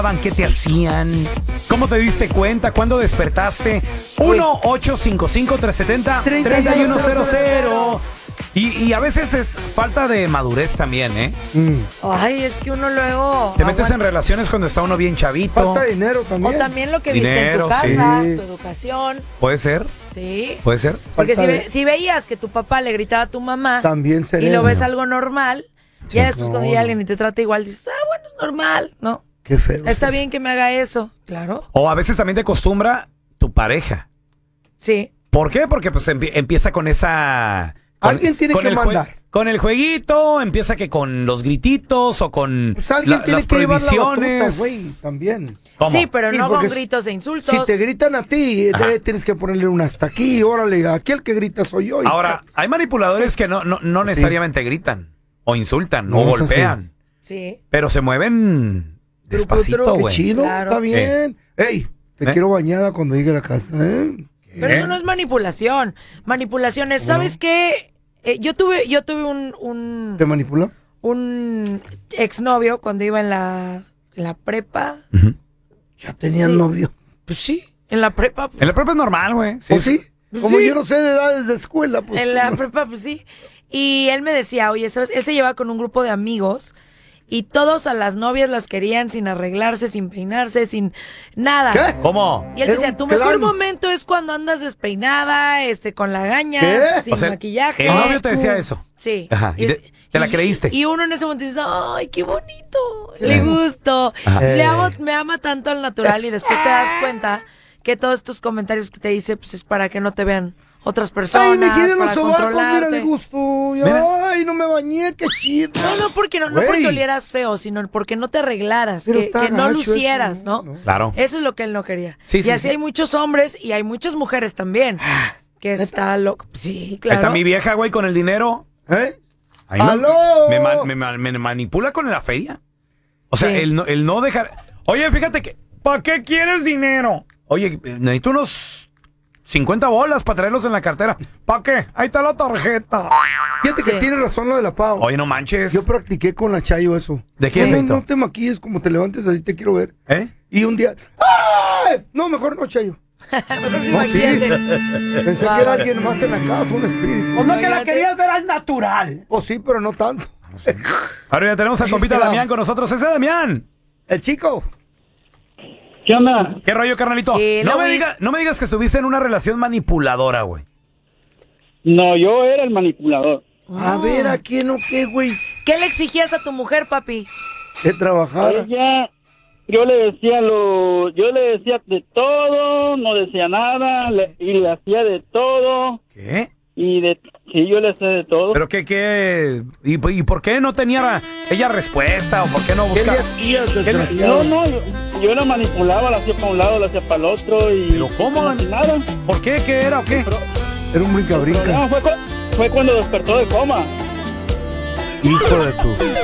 ¿Qué te hacían? ¿Cómo te diste cuenta? ¿Cuándo despertaste? 1-855-370-3100. Y a veces es falta de madurez también, ¿eh? Ay, es que uno luego... Te metes en relaciones cuando está uno bien chavito. Falta dinero también. O también lo que viste en tu casa, sí. tu educación. ¿Puede ser? Sí. ¿Puede ser? Porque si veías que tu papá le gritaba a tu mamá También sería. y lo ves algo normal, ya después No, cuando llega alguien y te trata igual, dices, bueno, es normal, ¿no? Qué feo. Está bien que me haga eso. Claro. O a veces también te acostumbra tu pareja. Sí. ¿Por qué? Porque pues empieza con esa... Alguien tiene que mandar. Con el jueguito, empieza que con los grititos o con Pues alguien tiene las que llevar la prohibiciones. batuta, güey, también. ¿Cómo? Sí, pero Sí, no con porque gritos e insultos. Si te gritan a ti, tienes que ponerle un hasta aquí, órale, aquí el que grita soy yo. Ahora, hay manipuladores que no necesariamente gritan o insultan o golpean, Sí. pero se mueven despacito, Qué güey. chido, Claro. está bien. Ey, te quiero bañada cuando llegue a la casa, ¿eh? Pero eso no es manipulación. Manipulación es, ¿sabes qué? Yo tuve un ¿Te manipula? un exnovio cuando iba en la prepa. Ya tenías Sí. novio. Pues sí, en la prepa. Pues, En la propia es normal, güey. ¿O sí? Pues Como sí. yo no sé de edades de escuela, pues. en la prepa, pues sí. Y él me decía, oye, ¿sabes? Él se llevaba con un grupo de amigos y todos a las novias las querían sin arreglarse, sin peinarse, sin nada. ¿Qué? ¿Cómo? Y él Era decía, un tu mejor clan. momento es cuando andas despeinada, con lagañas, ¿Qué? sin O sea, maquillaje. el novio te decía eso. Sí. Ajá, y te la creíste. Y uno en ese momento dice, ay, qué bonito, le gusto. Ajá. Me ama tanto al natural y después te das cuenta que todos estos comentarios que te dice, pues es para que no te vean otras personas, Ay, me quieren los para sobacos, mira, controlarte. le gustó. Mira. Ay, no me bañé, qué chido. No porque no Güey. porque olieras feo, sino porque no te arreglaras, Pero que está no gacho lucieras, eso, ¿no? ¿no? Claro. Eso es lo que él no quería. Sí, y sí, así sí. hay muchos hombres y hay muchas mujeres también. Que está loco. Sí, Ahí claro. está mi vieja, güey, con el dinero. ¿Eh? Ahí ¡Aló! me manipula con la feria. O sea, Sí. el no dejar... Oye, fíjate que... ¿Para qué quieres dinero? Oye, necesito unos 50 bolas para traerlos en la cartera. ¿Para qué? Ahí está la tarjeta. Fíjate que Sí. tiene razón lo de la Pau. Oye, no manches. Yo practiqué con la Chayo eso. ¿De qué, No, Feito? no te maquilles, como te levantes así te quiero ver. ¿Eh? Y un día... ¡ay! No, mejor no, Chayo. Mejor sí, No, sí. imagínate. Pensé que era alguien más en la casa, un espíritu. Pues no, que la Imagínate. querías ver al natural. O sí, pero no tanto. Ahora ya tenemos al compita Vamos. Damián con nosotros. Ese es Damián. El chico. ¿Qué onda? ¿Qué rollo, carnalito? Luis. No me digas que estuviste en una relación manipuladora, güey. No, yo era el manipulador. A ver, ¿a quién o qué, güey? ¿Qué le exigías a tu mujer, papi? Que trabajara. Ella, yo le decía de todo, no decía nada, y le hacía de todo, ¿Qué? sí, yo le hacía de todo. ¿Pero qué? ¿Y por qué no tenía ella respuesta? ¿O por qué no ¿Qué le buscaba? hacías, No, desgraciado? yo la manipulaba, la hacía para un lado, la hacía para el otro, y ¿Pero cómo? no hacía nada. ¿Por qué? ¿Qué era o qué? Era un brinca-brinca. No, fue cuando despertó de coma. Hijo de tu...